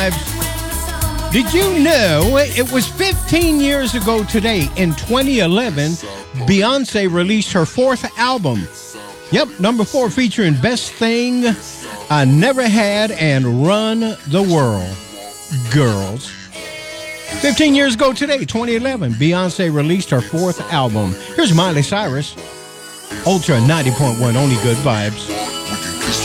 Did you know it was 15 years ago today, in 2011, Beyonce released her fourth album? Yep, number 4, featuring Best Thing I Never Had and Run the World. Girls. 15 years ago today, 2011, Beyonce released her fourth album. Here's Miley Cyrus, Ultra 90.1, only good vibes.